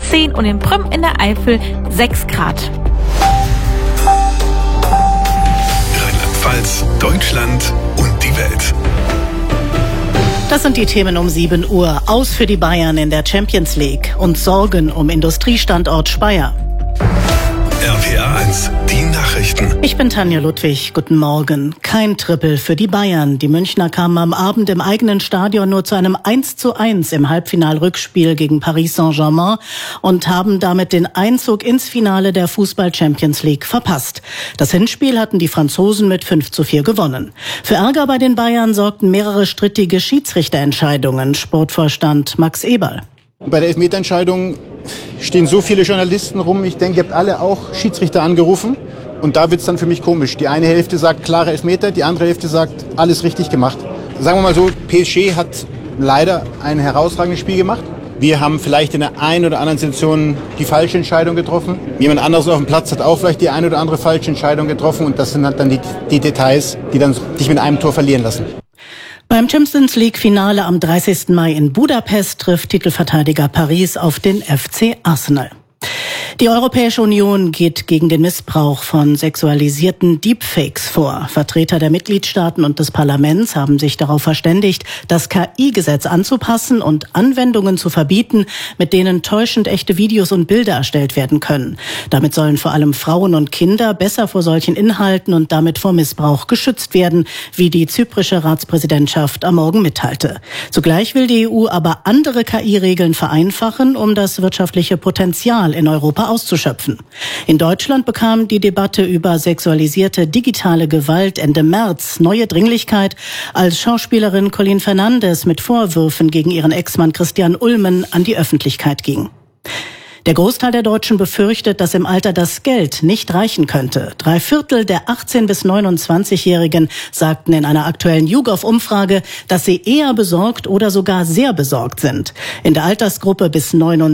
10 und in Prüm in der Eifel 6 Grad. Rheinland-Pfalz, Deutschland und die Welt. Das sind die Themen um 7 Uhr. Aus für die Bayern in der Champions League und Sorgen um Industriestandort Speyer. RPA 1, die Nachrichten. Ich bin Tanja Ludwig. Guten Morgen. Kein Triple für die Bayern. Die Münchner kamen am Abend im eigenen Stadion nur zu einem 1:1 im Halbfinal-Rückspiel gegen Paris Saint-Germain und haben damit den Einzug ins Finale der Fußball-Champions League verpasst. Das Hinspiel hatten die Franzosen mit 5:4 gewonnen. Für Ärger bei den Bayern sorgten mehrere strittige Schiedsrichterentscheidungen. Sportvorstand Max Eberl. Bei der Elfmeterentscheidung stehen so viele Journalisten rum. Ich denke, ihr habt alle auch Schiedsrichter angerufen. Und da wird's dann für mich komisch. Die eine Hälfte sagt klare Elfmeter, die andere Hälfte sagt alles richtig gemacht. Sagen wir mal so, PSG hat leider ein herausragendes Spiel gemacht. Wir haben vielleicht in der einen oder anderen Situation die falsche Entscheidung getroffen. Jemand anderes auf dem Platz hat auch vielleicht die eine oder andere falsche Entscheidung getroffen. Und das sind halt dann die Details, die dann dich mit einem Tor verlieren lassen. Beim Champions League-Finale am 30. Mai in Budapest trifft Titelverteidiger Paris auf den FC Arsenal. Die Europäische Union geht gegen den Missbrauch von sexualisierten Deepfakes vor. Vertreter der Mitgliedstaaten und des Parlaments haben sich darauf verständigt, das KI-Gesetz anzupassen und Anwendungen zu verbieten, mit denen täuschend echte Videos und Bilder erstellt werden können. Damit sollen vor allem Frauen und Kinder besser vor solchen Inhalten und damit vor Missbrauch geschützt werden, wie die zyprische Ratspräsidentschaft am Morgen mitteilte. Zugleich will die EU aber andere KI-Regeln vereinfachen, um das wirtschaftliche Potenzial in Europa auszuschöpfen. In Deutschland bekam die Debatte über sexualisierte digitale Gewalt Ende März neue Dringlichkeit, als Schauspielerin Colleen Fernandes mit Vorwürfen gegen ihren Ex-Mann Christian Ulmen an die Öffentlichkeit ging. Der Großteil der Deutschen befürchtet, dass im Alter das Geld nicht reichen könnte. 3/4 der 18- bis 29-Jährigen sagten in einer aktuellen YouGov-Umfrage, dass sie eher besorgt oder sogar sehr besorgt sind. In der Altersgruppe bis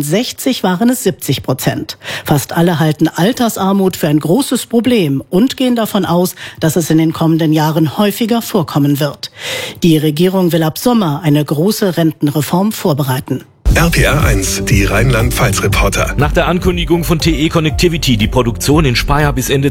69 waren es 70%. Fast alle halten Altersarmut für ein großes Problem und gehen davon aus, dass es in den kommenden Jahren häufiger vorkommen wird. Die Regierung will ab Sommer eine große Rentenreform vorbereiten. RPA 1, die Rheinland-Pfalz-Reporter. Nach der Ankündigung von TE Connectivity, die Produktion in Speyer bis Ende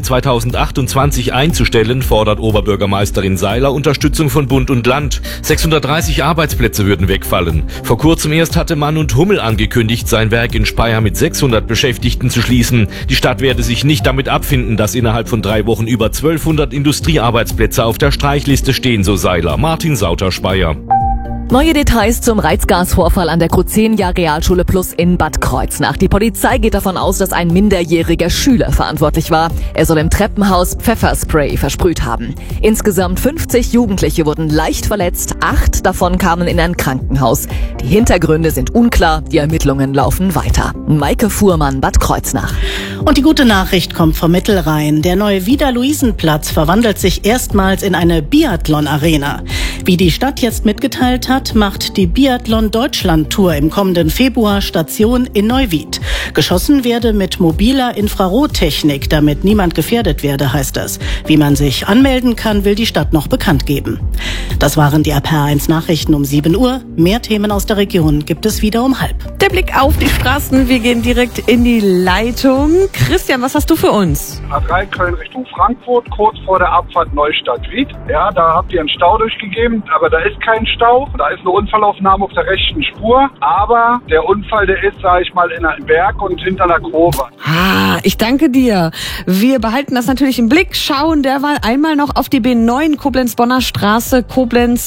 2028 einzustellen, fordert Oberbürgermeisterin Seiler Unterstützung von Bund und Land. 630 Arbeitsplätze würden wegfallen. Vor kurzem erst hatte Mann und Hummel angekündigt, sein Werk in Speyer mit 600 Beschäftigten zu schließen. Die Stadt werde sich nicht damit abfinden, dass innerhalb von 3 Wochen über 1200 Industriearbeitsplätze auf der Streichliste stehen, so Seiler. Martin Sauter, Speyer. Neue Details zum Reizgasvorfall an der Cruzenia Realschule Plus in Bad Kreuznach. Die Polizei geht davon aus, dass ein minderjähriger Schüler verantwortlich war. Er soll im Treppenhaus Pfefferspray versprüht haben. Insgesamt 50 Jugendliche wurden leicht verletzt. 8 davon kamen in ein Krankenhaus. Die Hintergründe sind unklar. Die Ermittlungen laufen weiter. Maike Fuhrmann, Bad Kreuznach. Und die gute Nachricht kommt vom Mittelrhein. Der neue Vida-Luisen-Platz verwandelt sich erstmals in eine Biathlon-Arena. Wie die Stadt jetzt mitgeteilt hat, macht die Biathlon-Deutschland-Tour im kommenden Februar Station in Neuwied. Geschossen werde mit mobiler Infrarottechnik, damit niemand gefährdet werde, heißt es. Wie man sich anmelden kann, will die Stadt noch bekannt geben. Das waren die RPA 1 Nachrichten um 7 Uhr. Mehr Themen aus der Region gibt es wieder um 12:30. Der Blick auf die Straßen, wir gehen direkt in die Leitung. Christian, was hast du für uns? A3 Köln Richtung Frankfurt, kurz vor der Abfahrt Neustadt-Ried. Ja, da habt ihr einen Stau durchgegeben, aber da ist kein Stau. Da ist eine Unfallaufnahme auf der rechten Spur, aber der Unfall, der ist, sage ich mal, in einem Berg und hinter einer Kurve. Ich danke dir. Wir behalten das natürlich im Blick, schauen derweil einmal noch auf die B9 Koblenz-Bonner Straße, Koblenz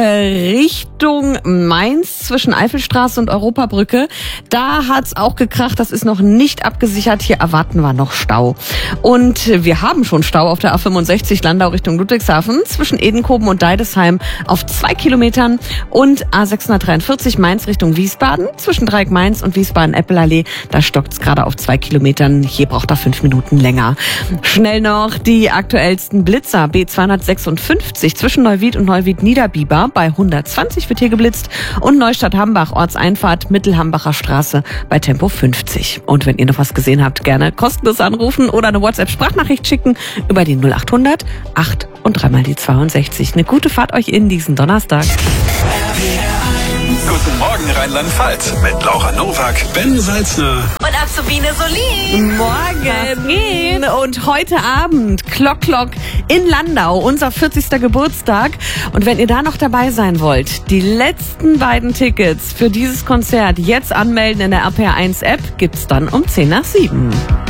Richtung Mainz zwischen Eifelstraße und Europabrücke. Da hat's auch gekracht, das ist noch nicht abgesichert, hier erwarten wir noch Stau. Und wir haben schon Stau auf der A65 Landau Richtung Ludwigshafen zwischen Edenkoben und Deidesheim auf 2 Kilometern und A643 Mainz Richtung Wiesbaden zwischen Dreieck-Mainz und Wiesbaden-Eppelallee. Da stockt's gerade auf 2 Kilometern. Hier braucht er 5 Minuten länger. Schnell noch die aktuellsten Blitzer. B256 zwischen Neuwied und Neuwied-Niederbiber bei 120 wird hier geblitzt und Neustadt-Hambach Ortseinfahrt Mittelhambacher Straße bei Tempo 50. Und wenn ihr noch was gesehen habt, gerne kostenlos anrufen oder eine WhatsApp-Sprachnachricht schicken über die 0800 8 und 3 mal die 62. Eine gute Fahrt euch in diesen Donnerstag. Guten Guten Morgen Rheinland-Pfalz mit Laura Nowak, Ben Salzner und Azubine Solin. Morgen. Und heute Abend Klock in Landau, unser 40. Geburtstag. Und wenn ihr da noch dabei sein wollt, die letzten beiden Tickets für dieses Konzert jetzt anmelden in der RPR1 App, gibt's dann um 6:50.